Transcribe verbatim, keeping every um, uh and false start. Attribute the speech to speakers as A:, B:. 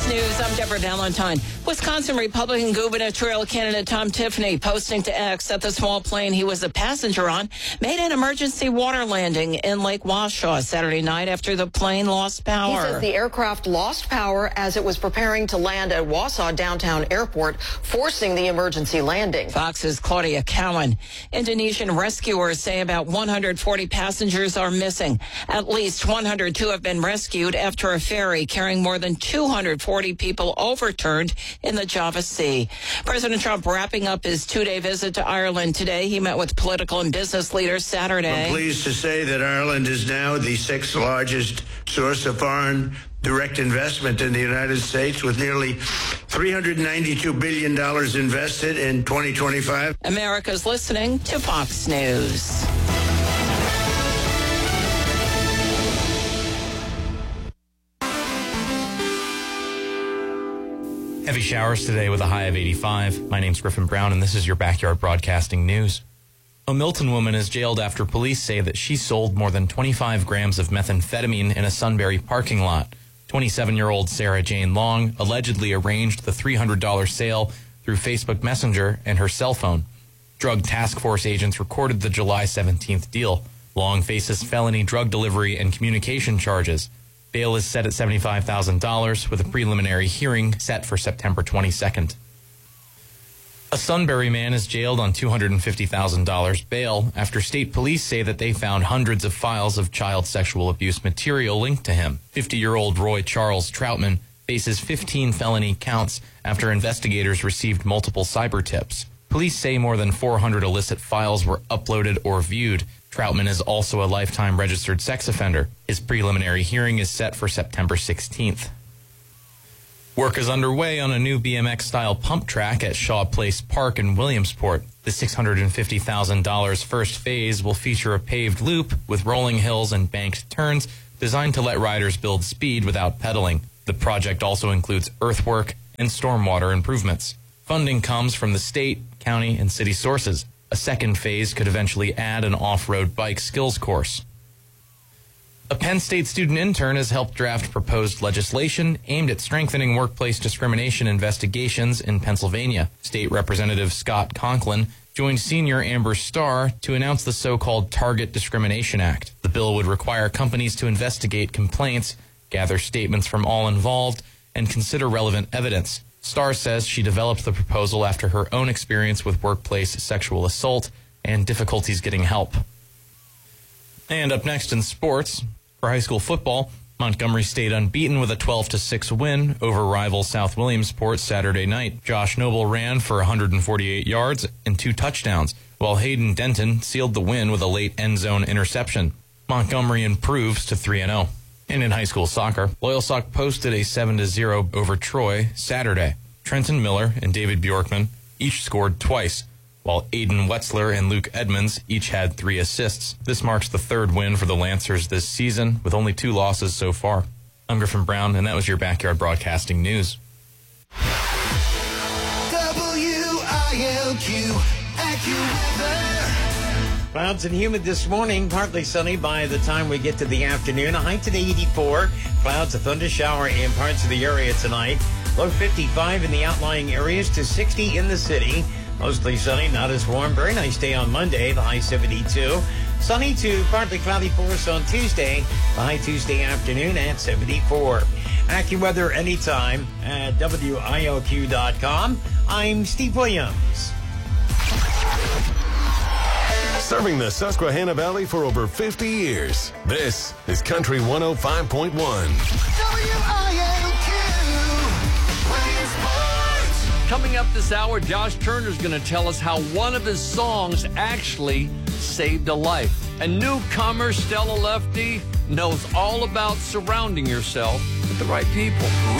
A: News, I'm Deborah Valentine. Wisconsin Republican gubernatorial candidate Tom Tiffany posting to X that the small plane he was a passenger on made an emergency water landing in Lake Washoe Saturday night after the plane lost power.
B: He says the aircraft lost power as it was preparing to land at Wausau Downtown Airport, forcing the emergency landing.
A: Fox's Claudia Cowan. Indonesian rescuers say about one hundred forty passengers are missing. At least one hundred two have been rescued after a ferry carrying more than two hundred forty people overturned in the Java Sea. President Trump wrapping up his two-day visit to Ireland today. He met with political and business leaders Saturday.
C: I'm pleased to say that Ireland is now the sixth largest source of foreign direct investment in the United States, with nearly three hundred ninety-two billion dollars invested in twenty twenty-five.
A: America's listening to Fox News.
D: Heavy showers today with a high of eighty-five. My name's Griffin Brown, and this is your Backyard Broadcasting News. A Milton woman is jailed after police say that she sold more than twenty-five grams of methamphetamine in a Sunbury parking lot. twenty-seven-year-old Sarah Jane Long allegedly arranged the three hundred dollars sale through Facebook Messenger and her cell phone. Drug Task Force agents recorded the July seventeenth deal. Long faces felony drug delivery and communication charges. Bail is set at seventy-five thousand dollars with a preliminary hearing set for September twenty-second. A Sunbury man is jailed on two hundred fifty thousand dollars bail after state police say that they found hundreds of files of child sexual abuse material linked to him. fifty-year-old Roy Charles Troutman faces fifteen felony counts after investigators received multiple cyber tips. Police say more than four hundred illicit files were uploaded or viewed. Troutman is also a lifetime registered sex offender. His preliminary hearing is set for September sixteenth. Work is underway on a new B M X-style pump track at Shaw Place Park in Williamsport. The six hundred fifty thousand dollars first phase will feature a paved loop with rolling hills and banked turns designed to let riders build speed without pedaling. The project also includes earthwork and stormwater improvements. Funding comes from the state, county, and city sources. A second phase could eventually add an off-road bike skills course. A Penn State student intern has helped draft proposed legislation aimed at strengthening workplace discrimination investigations in Pennsylvania. State Representative Scott Conklin joined senior Amber Starr to announce the so-called Target Discrimination Act. The bill would require companies to investigate complaints, gather statements from all involved, and consider relevant evidence. Starr says she developed the proposal after her own experience with workplace sexual assault and difficulties getting help. And up next in sports, for high school football, Montgomery stayed unbeaten with a twelve to six win over rival South Williamsport Saturday night. Josh Noble ran for one hundred forty-eight yards and two touchdowns, while Hayden Denton sealed the win with a late end zone interception. Montgomery improves to three and oh. And in high school soccer, Loyalsock posted a seven to zero over Troy Saturday. Trenton Miller and David Bjorkman each scored twice, while Aiden Wetzler and Luke Edmonds each had three assists. This marks the third win for the Lancers this season, with only two losses so far. I'm Griffin Brown, and that was your Backyard Broadcasting News.
E: W I L Q, AccuWeather.
F: Clouds and humid this morning, partly sunny by the time we get to the afternoon. A high today eighty-four. Clouds, a thunder shower in parts of the area tonight. Low fifty-five in the outlying areas to sixty in the city. Mostly sunny, not as warm. Very nice day on Monday, the high seventy-two. Sunny to partly cloudy for us on Tuesday, the high Tuesday afternoon at seventy-four. AccuWeather anytime at W I L Q dot com. I'm Steve Williams.
G: Serving the Susquehanna Valley for over fifty years. This is Country one oh five point one.
E: W I L Q, Playing Sports.
H: Coming up this hour, Josh Turner's going to tell us how one of his songs actually saved a life. And newcomer Stella Lefty knows all about surrounding yourself with the right people.